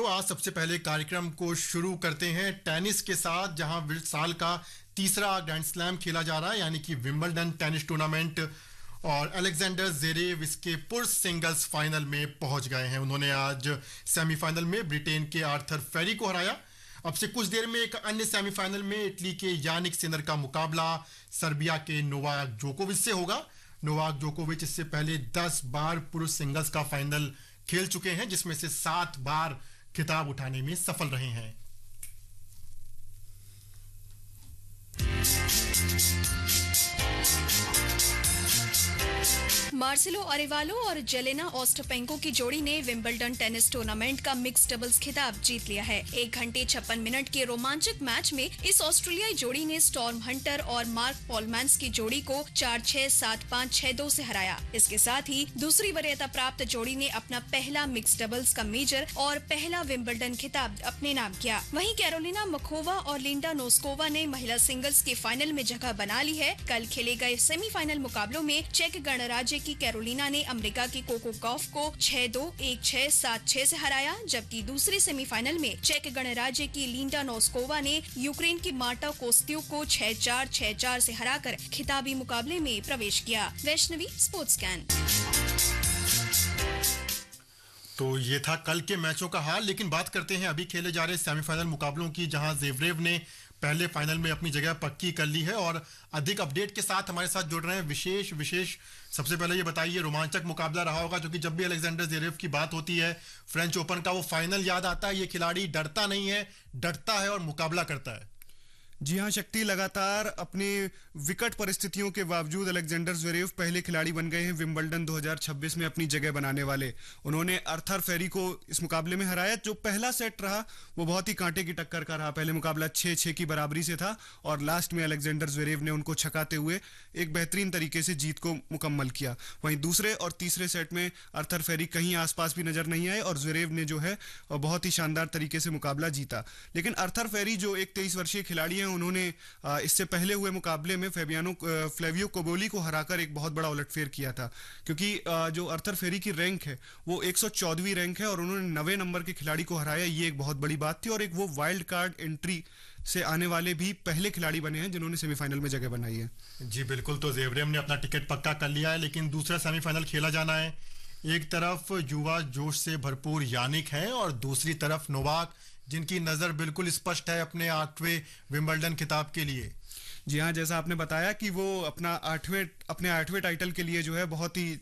आज सबसे पहले कार्यक्रम को शुरू करते हैं टेनिस के साथ, जहां साल का तीसरा ग्रैंड स्लैम खेला जा रहा है, यानी कि विंबलडन टेनिस टूर्नामेंट। और अलेक्जेंडर ज्वेरेव इसके पुरुष सिंगल्स फाइनल में पहुंच गए हैं। उन्होंने आज सेमीफाइनल में ब्रिटेन के आर्थर फेरी को हराया। अब से कुछ देर में एक अन्य सेमीफाइनल में इटली के यानिक सिनर का मुकाबला सर्बिया के नोवाक जोकोविच से होगा। नोवाक जोकोविच इससे पहले 10 बार पुरुष सिंगल्स का फाइनल खेल चुके हैं, जिसमें से 7 बार खिताब उठाने में सफल रहे हैं। मार्सेलो अरेवालो और जेलेना ओस्टापेंको की जोड़ी ने विंबलडन टेनिस टूर्नामेंट का मिक्स डबल्स खिताब जीत लिया है। 1 घंटे 56 मिनट के रोमांचक मैच में इस ऑस्ट्रेलियाई जोड़ी ने स्टॉर्म हंटर और मार्क पॉलमैन्स की जोड़ी को 4-6, 7-5, 6-2 से हराया। इसके साथ ही दूसरी वरीयता प्राप्त जोड़ी ने अपना पहला मिक्स डबल्स का मेजर और पहला विंबलडन खिताब अपने नाम किया। वहीं कैरोलिना मखोवा और लिंडा नोस्कोवा ने महिला सिंगल्स के फाइनल में जगह बना ली है। कल खेले गए सेमीफाइनल मुकाबलों में चेक गणराज्य की कैरोलिना ने अमेरिका की कोको गॉफ को 6-2, 1-6, 7-6 से हराया, जबकि दूसरे सेमीफाइनल में चेक गणराज्य की लिंडा नोस्कोवा ने यूक्रेन की मार्टा कोस्त्यूक को 6-4, 6-4 से हराकर खिताबी मुकाबले में प्रवेश किया। Vaishnavi, sports can. तो ये था कल के मैचों का हाल, लेकिन बात करते हैं अभी खेले जा रहे सेमीफाइनल मुकाबलों की, जहां ज़ेवरेव ने पहले फाइनल में अपनी जगह पक्की कर ली है। और अधिक अपडेट के साथ हमारे साथ जुड़ रहे हैं विशेष। सबसे पहले ये बताइए, रोमांचक मुकाबला रहा होगा, क्योंकि जब भी अलेक्जेंडर ज़ेवरेव की बात होती है फ्रेंच ओपन का वो फाइनल याद आता है। ये खिलाड़ी डरता नहीं है, डटता है और मुकाबला करता है। जी हाँ शक्ति, लगातार अपनी विकट परिस्थितियों के बावजूद अलेक्जेंडर ज़्वेरेव पहले खिलाड़ी बन गए हैं विंबलडन 2026 में अपनी जगह बनाने वाले। उन्होंने आर्थर फेरी को इस मुकाबले में हराया। जो पहला सेट रहा वो बहुत ही कांटे की टक्कर का रहा। पहले मुकाबला 6-6 की बराबरी से था और लास्ट में अलेक्जेंडर ज़्वेरेव ने उनको छकाते हुए एक बेहतरीन तरीके से जीत को मुकम्मल किया। वहीं दूसरे और तीसरे सेट में आर्थर फेरी कहीं आसपास भी नजर नहीं आए और ज़्वेरेव ने जो है बहुत ही शानदार तरीके से मुकाबला जीता। लेकिन आर्थर फेरी जो एक 23 वर्षीय खिलाड़ी हैं, उन्होंने इससे पहले हुए मुकाबले में फ्लेवियो कोबोली को हराकर एक बहुत बड़ा उलटफेर किया था, क्योंकि जो आर्थर फेरी की रैंक है वो 114वीं रैंक है और उन्होंने 90 नंबर के खिलाड़ी को हराया। ये एक बहुत बड़ी बात थी और एक वो वाइल्ड कार्ड एंट्री से आने वाले भी पहले खिलाड़ी बने हैं जिन्होंने सेमीफाइनल में जगह बनाई है। जी बिल्कुल, तो ज़ेवरेव ने अपना टिकट पक्का कर लिया है, लेकिन दूसरा सेमीफाइनल खेला जाना है। एक तरफ युवा जोश से भरपूर यानिक है और दूसरी तरफ नोवाक, जिनकी नजर बिल्कुल स्पष्ट है अपने 8वें विंबलडन खिताब के लिए। जी हाँ, जैसा आपने बताया कि वो अपने 8वें टाइटल के लिए जो है बहुत ही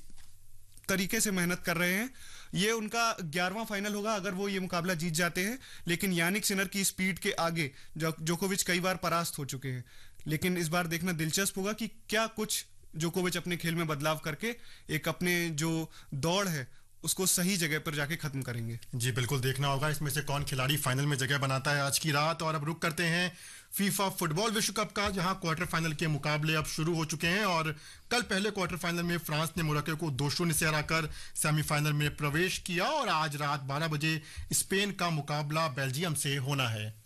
तरीके से मेहनत कर रहे हैं। ये उनका 11वां फाइनल होगा अगर वो ये मुकाबला जीत जाते हैं। लेकिन यानिक सिनर की स्पीड के आगे जोकोविच कई बार परास्त हो चुके हैं। लेकिन इस बार देखना दिलचस्प होगा कि क्या कुछ जोकोविच अपने खेल में बदलाव करके एक अपने जो दौड़ है उसको सही जगह पर जाके खत्म करेंगे। जी बिल्कुल, देखना होगा इसमें से कौन खिलाड़ी फाइनल में जगह बनाता है आज की रात। और अब रुक करते हैं फीफा फुटबॉल विश्व कप का, जहां क्वार्टर फाइनल के मुकाबले अब शुरू हो चुके हैं। और कल पहले क्वार्टर फाइनल में फ्रांस ने मोरक्को को 2-0 से हराकर सेमीफाइनल में प्रवेश किया और आज रात 12 बजे स्पेन का मुकाबला बेल्जियम से होना है।